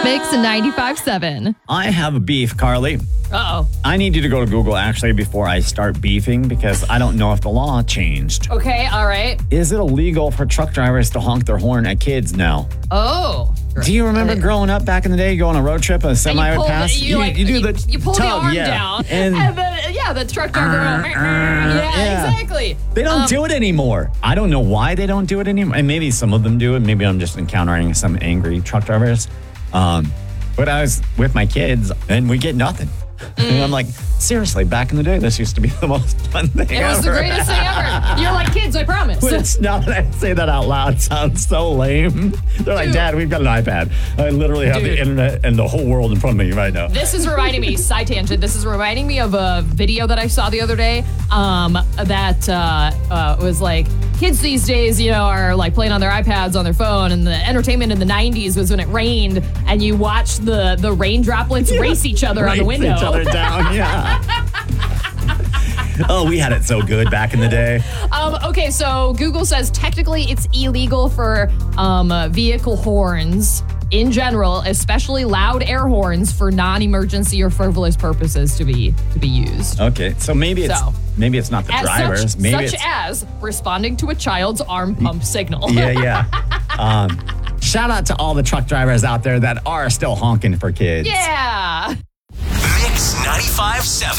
Mix 95.7. I have a beef, Carly. Uh-oh. I need you to go to Google actually before I start beefing because I don't know if the law changed. Okay, all right. Is it illegal for truck drivers to honk their horn at kids now? Oh. Do you remember growing up back in the day, you go on a road trip, a semi would pass? You pull the tug, arm yeah. down, And the truck driver. Yeah, exactly. They don't do it anymore. I don't know why they don't do it anymore. And maybe some of them do it. Maybe I'm just encountering some angry truck drivers. But I was with my kids and we get nothing. And I'm like, seriously, back in the day, this used to be the most fun thing ever. It was the greatest thing ever. You're like, kids, I promise. Which, now that I say that out loud, sounds so lame. They're like, Dad, we've got an iPad. I literally have the internet and the whole world in front of me right now. This is reminding me, side tangent, this is reminding me of a video that I saw the other day that was like, kids these days, are like playing on their iPads on their phone, and the entertainment in the 90s was when it rained and you watched the rain droplets race each other on the window. Each other down, yeah. Oh, we had it so good back in the day. Okay, so Google says technically it's illegal for vehicle horns in general, especially loud air horns for non-emergency or frivolous purposes to be used. Okay, so maybe it's not the drivers. Such as responding to a child's arm pump signal. Yeah. Shout out to all the truck drivers out there that are still honking for kids. Yeah. Mix 95.7.